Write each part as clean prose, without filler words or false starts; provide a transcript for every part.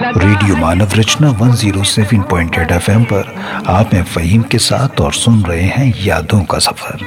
Radio मानव रचना 107.8 FM पर आप हैं फ़हीम के साथ और सुन रहे हैं यादों का सफर।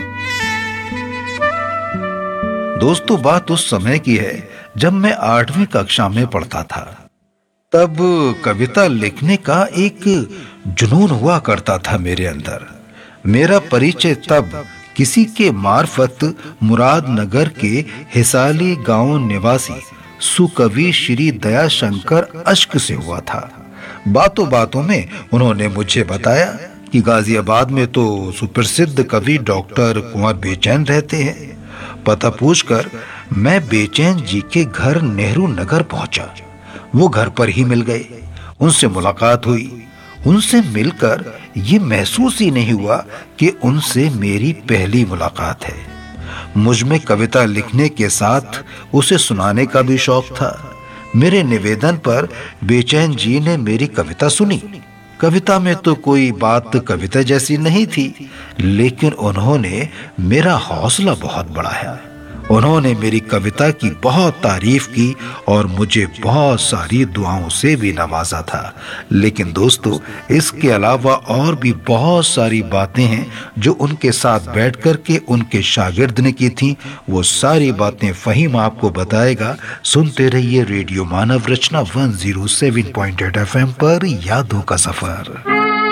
दोस्तों, बात उस समय की है जब मैं 8वीं कक्षा में पढ़ता था। तब कविता लिखने का एक जुनून हुआ करता था मेरे अंदर। मेरा परिचय तब किसी के मार्फत मुरादनगर के हिसाली गांव निवासी सुकवि श्री दयाशंकर अश्क से हुआ था। बातों बातों में उन्होंने मुझे बताया कि गाजियाबाद में तो सुप्रसिद्ध कवि डॉक्टर कुंवर बेचैन रहते हैं। पता पूछकर मैं बेचैन जी के घर नेहरू नगर पहुंचा। वो घर पर ही मिल गए। उनसे मुलाकात हुई। उनसे मिलकर ये महसूस ही नहीं हुआ कि उनसे मेरी पहली मुलाकात है। मुझ में कविता लिखने के साथ उसे सुनाने का भी शौक था। मेरे निवेदन पर बेचैन जी ने मेरी कविता सुनी। कविता में तो कोई बात कविता जैसी नहीं थी, लेकिन उन्होंने मेरा हौसला बहुत बढ़ाया। उन्होंने मेरी कविता की बहुत तारीफ की और मुझे बहुत सारी दुआओं से भी नवाजा था। लेकिन दोस्तों, इसके अलावा और भी बहुत सारी बातें हैं जो उनके साथ बैठ कर के उनके शागिर्द ने की थी। वो सारी बातें फ़हीम आपको बताएगा। सुनते रहिए रेडियो मानव रचना 107.8 FM पर यादों का सफर।